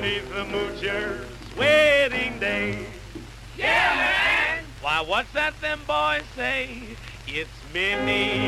Today's the Moocher's wedding day. Yeah, man! Why, what's that them boys say? It's Minnie